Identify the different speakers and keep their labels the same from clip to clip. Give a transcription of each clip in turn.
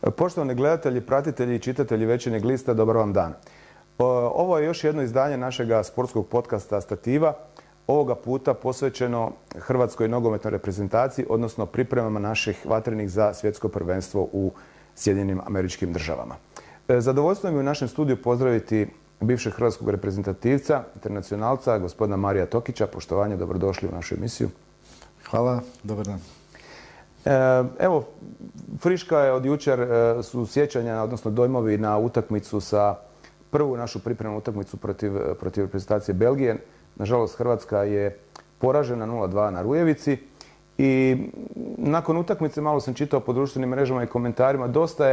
Speaker 1: Poštovani gledatelji, pratitelji i čitatelji Večernjeg lista, dobar vam dan. Ovo je još jedno izdanje našega sportskog podcasta Stativa, ovoga puta posvećeno Hrvatskoj nogometnoj reprezentaciji, odnosno pripremama naših vatrenih za svjetsko prvenstvo u Sjedinjenim Američkim Državama. Zadovoljstvo mi je u našem studiju pozdraviti bivšeg hrvatskog reprezentativca, internacionalca, gospodina Marija Tokića. Poštovanje, dobrodošli u našu emisiju.
Speaker 2: Hvala, dobar dan.
Speaker 1: Evo, friška je od jučer su sjećanja, odnosno dojmovi na utakmicu prvu našu pripremnu utakmicu protiv reprezentacije Belgije. Nažalost, Hrvatska je poražena 0-2 na Rujevici i nakon utakmice malo sam čitao po društvenim mrežama i komentarima,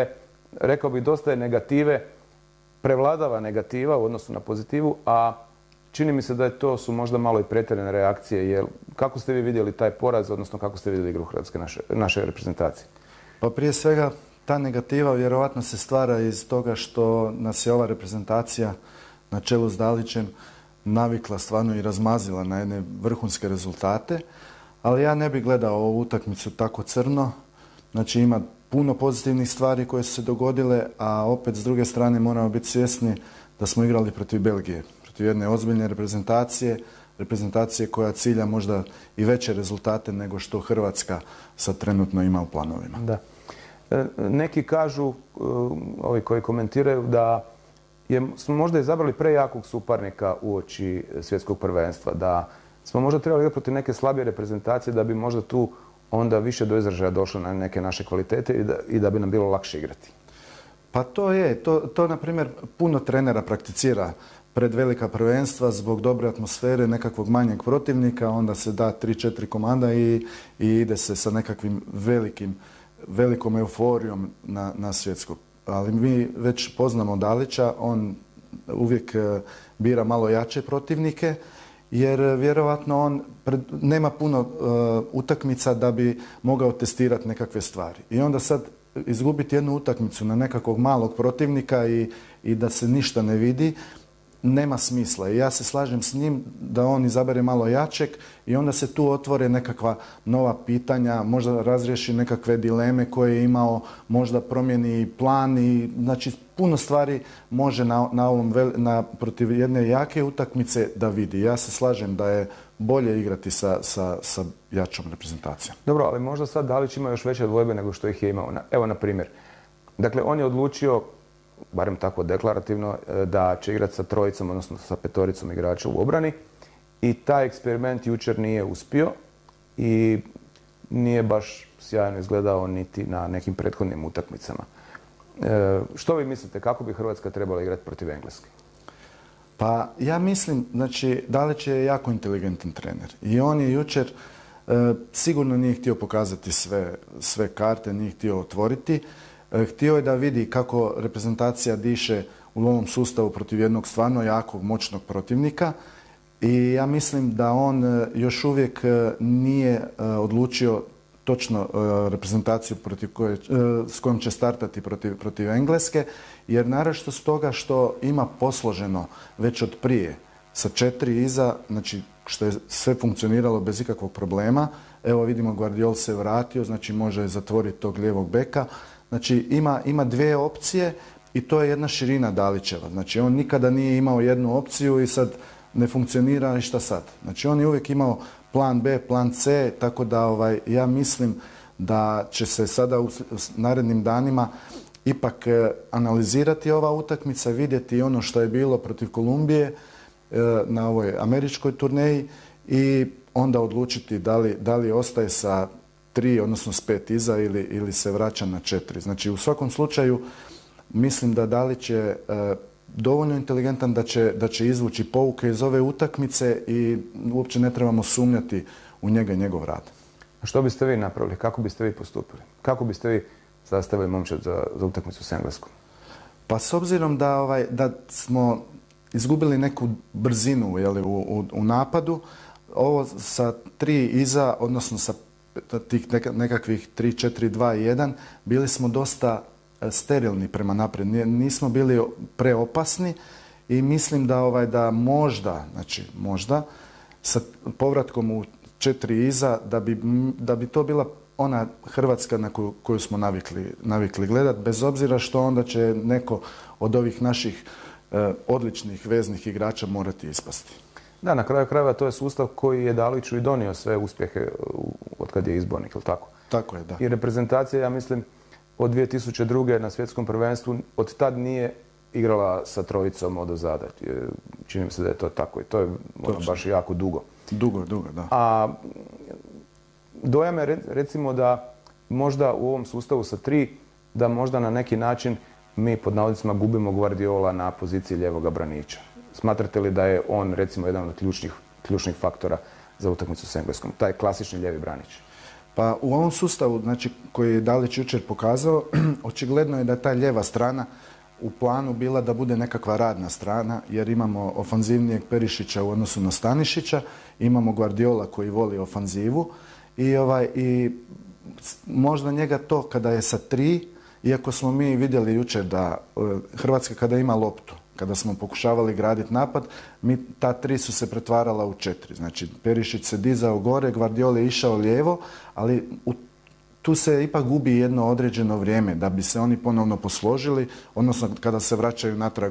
Speaker 1: rekao bih dosta je negative, prevladava negativa u odnosu na pozitivu, a čini mi se da to su možda malo i pretjerane reakcije. Jer kako ste vi vidjeli taj poraz, odnosno kako ste vidjeli igru Hrvatske naše reprezentacije?
Speaker 2: Pa prije svega ta negativa vjerovatno se stvara iz toga što nas je ova reprezentacija na čelu s Dalićem navikla stvarno i razmazila na jedne vrhunske rezultate, ali ja ne bih gledao ovu utakmicu tako crno. Znači ima puno pozitivnih stvari koje su se dogodile, a opet s druge strane moramo biti svjesni da smo igrali protiv Belgije, protiv jedne ozbiljne reprezentacije koja cilja možda i veće rezultate nego što Hrvatska sad trenutno ima u planovima.
Speaker 1: Da. Neki kažu, ovi koji komentiraju, da smo možda izabrali prejakog suparnika uoči svjetskog prvenstva, da smo možda trebali igrati protiv neke slabije reprezentacije da bi možda tu onda više do izražaja došlo na neke naše kvalitete i da bi nam bilo lakše igrati.
Speaker 2: Pa to je. To na primjer puno trenera prakticira pred velika prvenstva zbog dobre atmosfere, nekakvog manjeg protivnika, onda se da 3-4 komanda i ide se sa nekakvim velikom euforijom na svjetsko. Ali mi već poznamo Dalića, on uvijek bira malo jače protivnike, jer vjerovatno on nema puno utakmica da bi mogao testirati nekakve stvari. I onda sad izgubiti jednu utakmicu na nekakvog malog protivnika i da se ništa ne vidi, nema smisla. I ja se slažem s njim da on izabere malo jačeg i onda se tu otvore nekakva nova pitanja, možda razriješi nekakve dileme koje je imao, možda promijeni plan i znači puno stvari može protiv jedne jake utakmice da vidi. Ja se slažem da je bolje igrati sa jačom reprezentacijom.
Speaker 1: Dobro, ali možda sad Dalić ima još veće dvojbe nego što ih je imao. Evo, na primjer. Dakle, on je odlučio, barem tako deklarativno, da će igrati sa trojicom, odnosno sa petoricom igrača u obrani. I taj eksperiment jučer nije uspio i nije baš sjajno izgledao niti na nekim prethodnim utakmicama. Što vi mislite, kako bi Hrvatska trebala igrati protiv Engleske?
Speaker 2: Pa ja mislim, znači Dalić je jako inteligentan trener i on je jučer sigurno nije htio pokazati sve karte, nije htio otvoriti. Htio je da vidi kako reprezentacija diše u ovom sustavu protiv jednog stvarno jakog, moćnog protivnika i ja mislim da on još uvijek nije odlučio točno reprezentaciju s kojom će startati protiv Engleske, jer naročito stoga što ima posloženo već od prije sa 4 iza, znači što je sve funkcioniralo bez ikakvog problema. Evo vidimo Guardiol se vratio, znači može zatvoriti tog lijevog beka. Znači ima dvije opcije i to je jedna širina Dalićeva. Znači on nikada nije imao jednu opciju i sad ne funkcionira i šta sad. Znači on je uvijek imao plan B, plan C, tako da ja mislim da će se sada u narednim danima ipak analizirati ova utakmica, vidjeti ono što je bilo protiv Kolumbije na ovoj američkoj turneji i onda odlučiti da li ostaje sa 3, odnosno s 5 iza ili se vraća na 4. Znači u svakom slučaju mislim da Dalić je dovoljno inteligentan da će izvući pouke iz ove utakmice i uopće ne trebamo sumnjati u njega i njegov rad.
Speaker 1: A što biste vi napravili? Kako biste vi postupili? Kako biste vi sastavili momčad za utakmicu s Engleskom?
Speaker 2: Pa s obzirom da smo izgubili neku brzinu u napadu, ovo sa 3 iza, odnosno sa tih nekakvih 3, 4, 2, 1, bili smo dosta sterilni prema naprijed. Nismo bili preopasni i mislim da možda sa povratkom u 4 iza da bi to bila ona Hrvatska na koju smo navikli gledati, bez obzira što onda će neko od ovih naših odličnih veznih igrača morati ispasti.
Speaker 1: Da, na kraju krajeva to je sustav koji je Daliću i donio sve uspjehe od kad je izbornik, ili tako?
Speaker 2: Tako je, da.
Speaker 1: I reprezentacija, ja mislim, od 2002. na svjetskom prvenstvu, od tad nije igrala sa trojicom odozada. Čini mi se da je to tako i to je baš jako dugo.
Speaker 2: Dugo, da.
Speaker 1: A dojam je recimo da možda u ovom sustavu sa 3, da možda na neki način mi pod navodnicima gubimo Guardiola na poziciji ljevoga braniča. Smatrate li da je on recimo jedan od ključnih faktora za utakmicu s Engleskom, taj klasični lijevi branič?
Speaker 2: Pa u ovom sustavu, znači, koji je Dalić jučer pokazao, očigledno je da je ta lijeva strana u planu bila da bude nekakva radna strana, jer imamo ofanzivnijeg Perišića u odnosu na Stanišića, imamo Guardiola koji voli ofanzivu i možda njega to kada je sa 3, iako smo mi vidjeli jučer da Hrvatska kada ima loptu, kada smo pokušavali graditi napad, ta 3 su se pretvarala u 4. Znači, Perišić se dizao gore, Guardiola je išao lijevo, ali tu se ipak gubi jedno određeno vrijeme da bi se oni ponovno posložili, odnosno kada se vraćaju natrag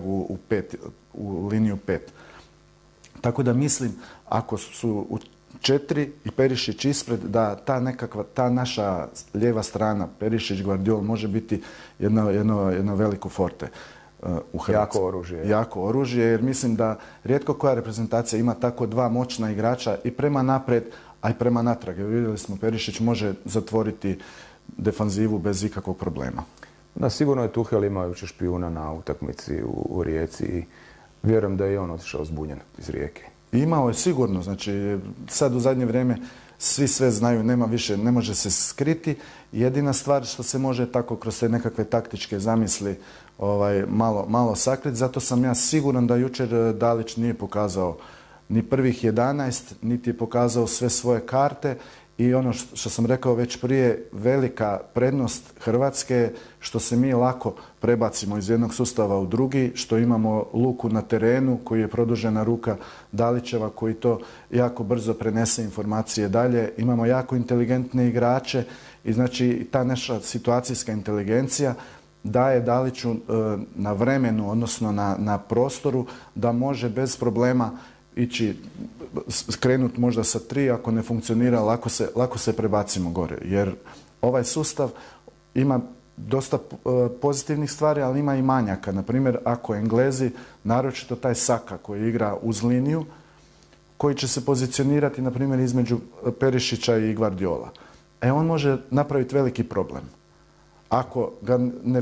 Speaker 2: u liniju 5. Tako da mislim, ako su u 4 i Perišić ispred, da ta naša lijeva strana, Perišić, Guardiola, može biti jedno veliko forte u Hrvatskoj.
Speaker 1: Jako oružje.
Speaker 2: Jako oružje, jer mislim da rijetko koja reprezentacija ima tako dva moćna igrača i prema naprijed, a i prema natrag. Jer vidjeli smo, Perišić može zatvoriti defanzivu bez ikakvog problema.
Speaker 1: Da, sigurno je Tuhel imao jučer špijuna na utakmici u Rijeci i vjerujem da je i on otišao zbunjen iz Rijeke.
Speaker 2: Imao je sigurno, znači sad u zadnje vrijeme svi sve znaju, nema više, ne može se skriti. Jedina stvar što se može tako kroz te nekakve taktičke zamisli malo sakriti. Zato sam ja siguran da jučer Dalić nije pokazao ni prvih 11, niti je pokazao sve svoje karte. I ono što sam rekao već prije, velika prednost Hrvatske je što se mi lako prebacimo iz jednog sustava u drugi, što imamo Luku na terenu koji je produžena ruka Dalićeva koji to jako brzo prenese informacije dalje. Imamo jako inteligentne igrače i znači ta naša situacijska inteligencija daje Daliću na vremenu, odnosno na prostoru da može bez problema ići, skrenut možda sa 3, ako ne funkcionira, lako se prebacimo gore. Jer ovaj sustav ima dosta pozitivnih stvari, ali ima i manjaka. Naprimjer, ako Englezi, naročito taj Saka koji igra uz liniju, koji će se pozicionirati, na primjer, između Perišića i Guardiola. On može napraviti veliki problem. Ako ga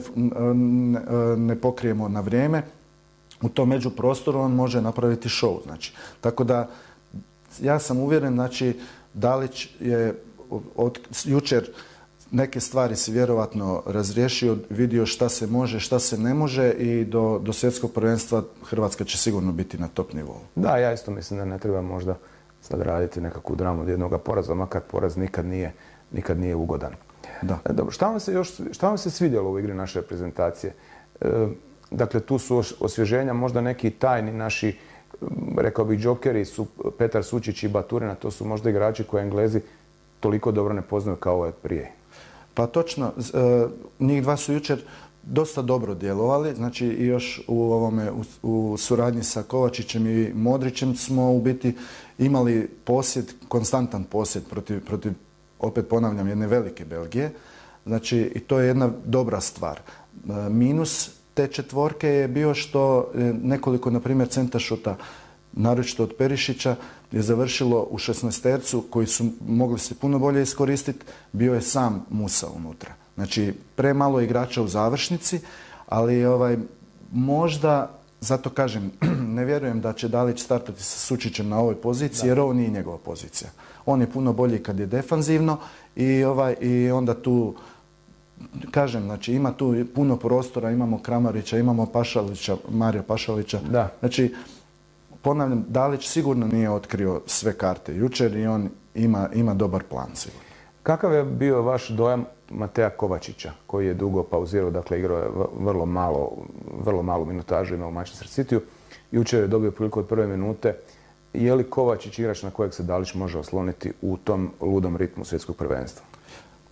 Speaker 2: ne pokrijemo na vrijeme, u tom međuprostoru on može napraviti show. Znači, tako da ja sam uvjeren, znači, Dalić je jučer neke stvari si vjerovatno razriješio, vidio šta se može, šta se ne može i do svjetskog prvenstva Hrvatska će sigurno biti na top nivou.
Speaker 1: Da, ja isto mislim da ne treba možda sad raditi nekakvu dramu od jednog poraza, makar poraz nikad nije ugodan.
Speaker 2: Da.
Speaker 1: Dobro, šta vam se svidjelo u igri naše reprezentacije? Dakle, tu su osvježenja, možda neki tajni naši, rekao bih, džokeri su Petar Sučić i Baturina, to su možda igrači koje Englezi toliko dobro ne poznaju kao ove prije.
Speaker 2: Pa točno, njih dva su jučer dosta dobro djelovali, znači i još u suradnji sa Kovačićem i Modrićem smo u biti imali konstantan posjed protiv, opet ponavljam, jedne velike Belgije, znači i to je jedna dobra stvar. Minus te četvorke je bio što nekoliko, na primjer, centašuta, naročito od Perišića, je završilo u 16-tercu koji su mogli se puno bolje iskoristiti, bio je sam Musa unutra. Znači, premalo igrača u završnici, ali možda, zato kažem, ne vjerujem da će Dalić startati sa Sučićem na ovoj poziciji, jer ovo nije njegova pozicija. On je puno bolji kad je defanzivno i onda tu, kažem, znači ima tu puno prostora, imamo Kramarića, imamo Marija Pašalića.
Speaker 1: Da.
Speaker 2: Znači, ponavljam, Dalić sigurno nije otkrio sve karte jučer i on ima dobar plan sigurno.
Speaker 1: Kakav je bio vaš dojam Mateja Kovačića, koji je dugo pauzirao, dakle igrao je vrlo malu minutažu, imao u Manchester Cityu. Jučer je dobio priliku od prve minute. Je li Kovačić igrač na kojeg se Dalić može osloniti u tom ludom ritmu svjetskog prvenstva?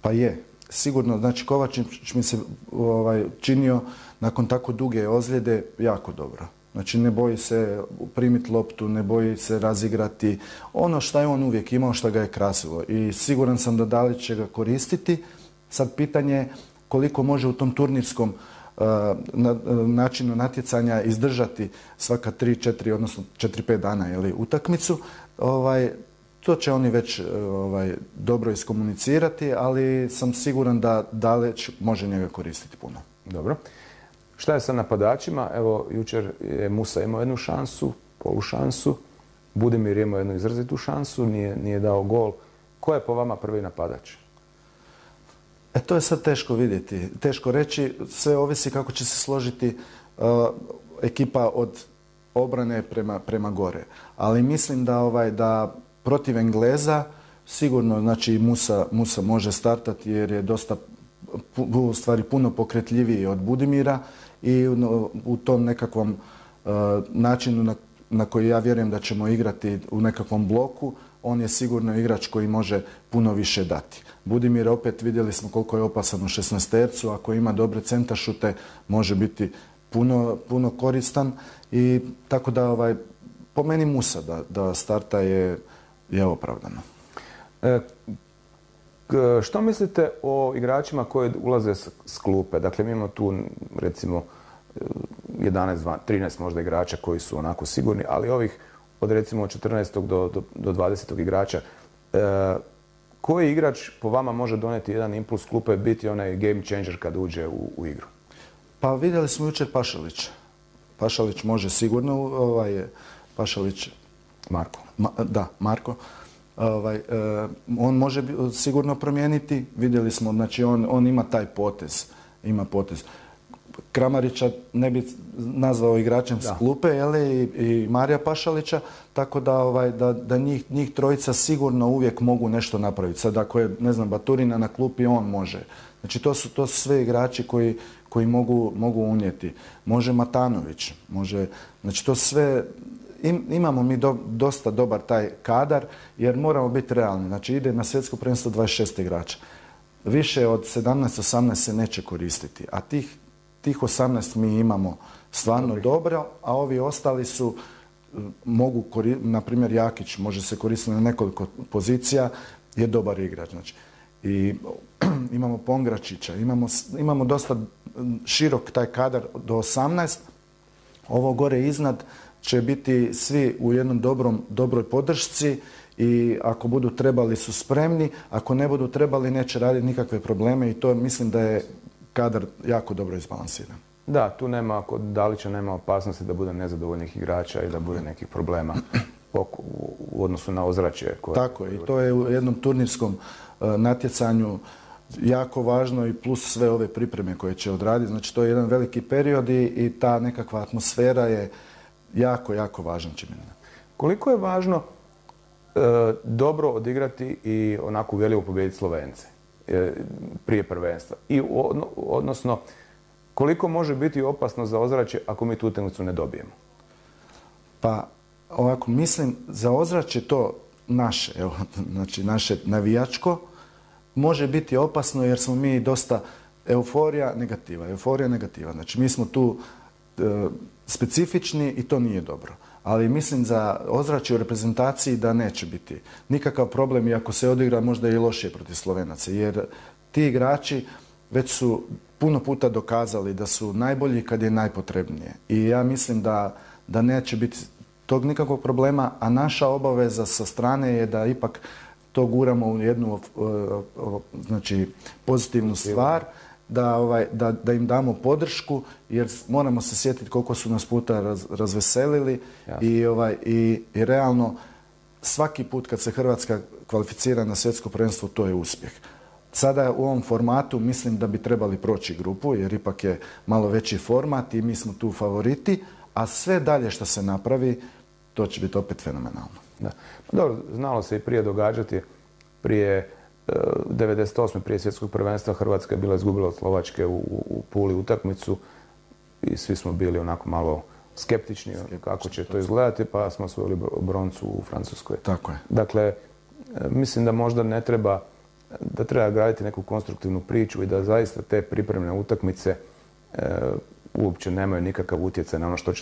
Speaker 2: Pa je. Sigurno, znači Kovačić mi se činio nakon tako duge ozljede jako dobro. Znači ne boji se primiti loptu, ne boji se razigrati. Ono što je on uvijek imao, što ga je krasilo. I siguran sam da Dalić će ga koristiti. Sad pitanje je koliko može u tom turnirskom načinu natjecanja izdržati svaka 3-4, odnosno 4-5 dana utakmicu. To će oni već dobro iskomunicirati, ali sam siguran da Dalić može njega koristiti puno.
Speaker 1: Dobro. Šta je sa napadačima? Evo, jučer je Musa imao jednu šansu, polušansu. Budimir je imao jednu izrazitu šansu, nije dao gol. Ko je po vama prvi napadač?
Speaker 2: To je sad teško vidjeti. Teško reći. Sve ovisi kako će se složiti ekipa od obrane prema gore. Ali mislim da protiv Engleza sigurno znači Musa može startati jer je dosta u stvari puno pokretljiviji od Budimira i u tom nekakvom načinu na koji ja vjerujem da ćemo igrati u nekakvom bloku, on je sigurno igrač koji može puno više dati. Budimir opet vidjeli smo koliko je opasan u 16-tercu, ako ima dobre centašute može biti puno koristan i tako da po meni Musa da starta je opravdano.
Speaker 1: Što mislite o igračima koji ulaze s klupe? Dakle, mi imamo tu recimo 11, 13 možda igrača koji su onako sigurni, ali ovih od recimo 14. do 20. igrača, koji igrač po vama može donijeti jedan impuls klupe, biti onaj game changer kad uđe u igru?
Speaker 2: Pa vidjeli smo jučer Pašalić. Pašalić može sigurno, Pašalić...
Speaker 1: Marko.
Speaker 2: Da, Marko. On može sigurno promijeniti. Vidjeli smo, znači on ima taj potez. Kramarića ne bi nazvao igračem s klupe, i Marija Pašalića, tako da njih trojica sigurno uvijek mogu nešto napraviti. Sad ako je, ne znam, Baturina na klupi, on može. Znači to su sve igrači koji mogu unijeti. Može Matanović, znači to sve... Imamo mi dosta dobar taj kadar jer moramo biti realni. Znači ide na svjetsko prvenstvo 26 igrača. Više od 17-18 se neće koristiti. A tih 18 mi imamo stvarno dobro, a ovi ostali su mogu, na primjer Jakić može se koristiti na nekoliko pozicija, je dobar igrač. Znači. I imamo Pongračića, imamo dosta širok taj kadar do 18. Ovo gore iznad će biti svi u jednom dobroj podršci i ako budu trebali su spremni, ako ne budu trebali neće raditi nikakve probleme i to mislim da je kadar jako dobro izbalansiran.
Speaker 1: Da, tu nema, kod Dalića nema opasnosti da bude nezadovoljnih igrača i da bude nekih problema u odnosu na ozračje.
Speaker 2: Tako je, i to je u jednom turnirskom natjecanju jako važno i plus sve ove pripreme koje će odraditi. Znači to je jedan veliki period i ta nekakva atmosfera je jako, jako važna činjenica.
Speaker 1: Koliko je važno dobro odigrati i onako uvjerljivo pobijediti Slovence prije prvenstva? I odnosno, koliko može biti opasno za ozračje ako mi tu utakmicu ne dobijemo?
Speaker 2: Pa ovako, mislim za ozračje to naše, znači naše navijačko, može biti opasno jer smo mi dosta euforija negativa. Znači mi smo tu specifični i to nije dobro. Ali mislim za ozračje u reprezentaciji da neće biti nikakav problem i ako se odigra možda i lošije protiv Slovenaca. Jer ti igrači već su puno puta dokazali da su najbolji kad je najpotrebnije. I ja mislim da neće biti tog nikakvog problema, a naša obaveza sa strane je da ipak to guramo u jednu znači, pozitivnu stvar, da im damo podršku, jer moramo se sjetiti koliko su nas puta razveselili i realno svaki put kad se Hrvatska kvalificira na svjetsko prvenstvo, to je uspjeh. Sada u ovom formatu mislim da bi trebali proći grupu, jer ipak je malo veći format i mi smo tu favoriti, a sve dalje što se napravi, to će biti opet fenomenalno.
Speaker 1: Da. Dobro, znalo se i prije događati, prije 98. prije svjetskog prvenstva Hrvatska je bila izgubila od Slovačke u Puli utakmicu i svi smo bili onako malo skeptični kako će to izgledati, pa smo osvojili broncu u Francuskoj.
Speaker 2: Tako je.
Speaker 1: Dakle, mislim da možda ne treba da treba graditi neku konstruktivnu priču i da zaista te pripremne utakmice uopće nemaju nikakav utjecaj na ono što će